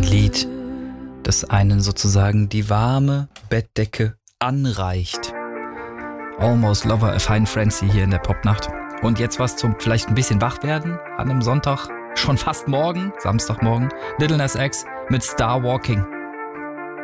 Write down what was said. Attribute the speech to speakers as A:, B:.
A: Lied, das einen sozusagen die warme Bettdecke anreicht. Almost Lover, A Fine Frenzy hier in der Popnacht. Und jetzt was zum vielleicht ein bisschen wach werden an einem Sonntag, schon fast morgen, Samstagmorgen. Lil Nas X mit Star Walking.